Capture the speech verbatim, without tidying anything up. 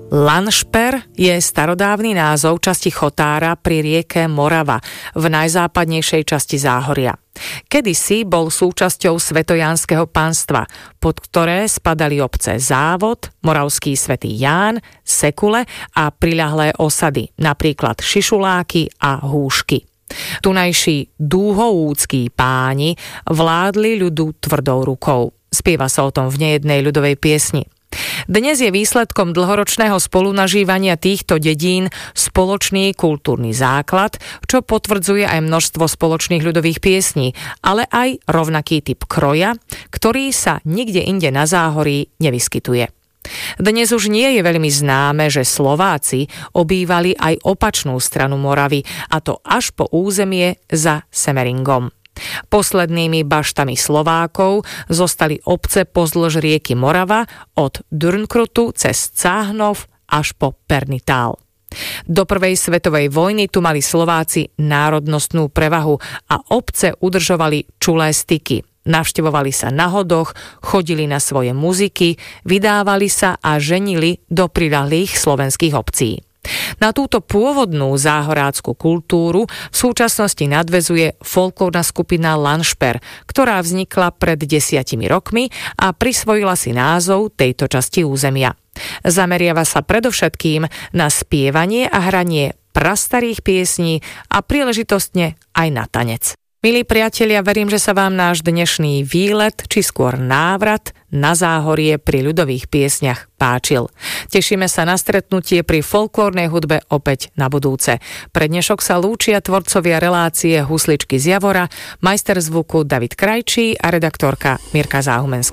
Lanšper je starodávny názov časti Chotára pri rieke Morava v najzápadnejšej časti Záhoria. Kedysi bol súčasťou Svetojanského panstva, pod ktoré spadali obce Závod, Moravský Svätý Ján, Sekule a priľahlé osady, napríklad Šišuláky a Húšky. Tunajší dúhoúckí páni vládli ľudu tvrdou rukou. Spieva sa o tom v nejednej ľudovej piesni. Dnes je výsledkom dlhoročného spolunažívania týchto dedín spoločný kultúrny základ, čo potvrdzuje aj množstvo spoločných ľudových piesní, ale aj rovnaký typ kroja, ktorý sa nikde inde na Záhorí nevyskytuje. Dnes už nie je veľmi známe, že Slováci obývali aj opačnú stranu Moravy, a to až po územie za Semeringom. Poslednými baštami Slovákov zostali obce pozdĺž rieky Morava od Dürnkrutu cez Cáhnov až po Pernitál. Do prvej svetovej vojny tu mali Slováci národnostnú prevahu a obce udržovali čulé styky. Navštevovali sa na hodoch, chodili na svoje muziky, vydávali sa a ženili do priľahlých slovenských obcí. Na túto pôvodnú záhorácku kultúru v súčasnosti nadväzuje folklórna skupina Lanšper, ktorá vznikla pred desiatimi rokmi a prisvojila si názov tejto časti územia. Zameriava sa predovšetkým na spievanie a hranie prastarých piesní a príležitostne aj na tanec. Milí priatelia, verím, že sa vám náš dnešný výlet, či skôr návrat na Záhorie pri ľudových piesňach páčil. Tešíme sa na stretnutie pri folklórnej hudbe opäť na budúce. Pre dnešok sa lúčia tvorcovia relácie Husličky z Javora, majster zvuku David Krajčí a redaktorka Mirka Záhumenská.